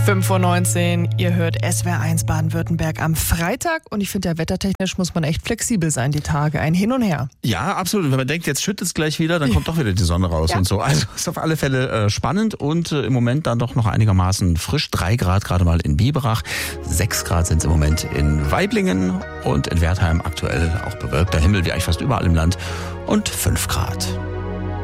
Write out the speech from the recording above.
5:19 Uhr, ihr hört SWR1 Baden-Württemberg am Freitag und ich finde, wettertechnisch muss man echt flexibel sein, die Tage, ein Hin und Her. Ja, absolut. Wenn man denkt, jetzt schüttet es gleich wieder, dann kommt doch wieder die Sonne raus und so. Also ist auf alle Fälle spannend und im Moment dann doch noch einigermaßen frisch. 3 Grad gerade mal in Biberach, 6 Grad sind es im Moment in Waiblingen und in Wertheim aktuell auch bewölkter Himmel, wie eigentlich fast überall im Land und 5 Grad.